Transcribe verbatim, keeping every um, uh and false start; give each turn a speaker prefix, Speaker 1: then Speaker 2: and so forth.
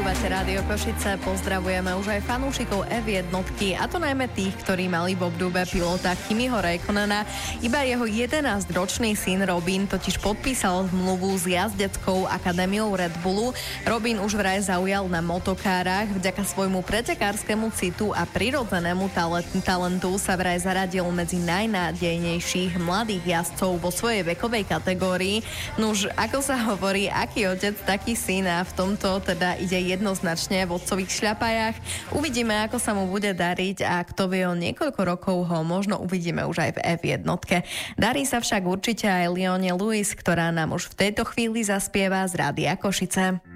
Speaker 1: Počúvate Rádio Košice, pozdravujeme už aj fanúšikov ef jedna, a to najmä tých, ktorí mali v obdube pilota Kimiho Räikkönena. Iba jeho jedenásťročný syn Robin totiž podpísal zmluvu s jazdeckou akadémiou Red Bullu. Robin už vraj zaujal na motokárach, vďaka svojmu pretekárskému citu a prirodzenému talentu sa vraj zaradil medzi najnádejnejších mladých jazdcov vo svojej vekovej kategórii. Nuž, ako sa hovorí, aký otec, taký syn, a v tomto teda ide jednoznačne v otcových šľapajách. Uvidíme, ako sa mu bude dariť, a kto vie, o niekoľko rokov ho možno uvidíme už aj v ef jedna. Darí sa však určite aj Leone Lewis, ktorá nám už v tejto chvíli zaspieva z Rádia Košice.